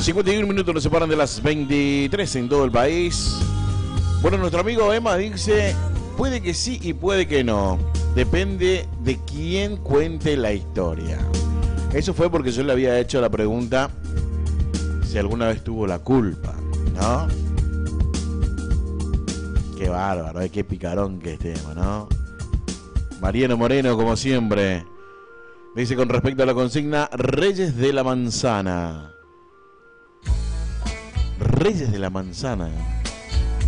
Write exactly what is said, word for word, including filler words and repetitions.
cincuenta y uno minutos nos separan de las veintitrés en todo el país. Bueno, nuestro amigo Emma dice, puede que sí y puede que no. Depende de quién cuente la historia. Eso fue porque yo le había hecho la pregunta si alguna vez tuvo la culpa, ¿no? Qué bárbaro, eh, qué picarón que es tema, ¿no? Mariano Moreno, como siempre, dice con respecto a la consigna Reyes de la Manzana. Reyes de la Manzana.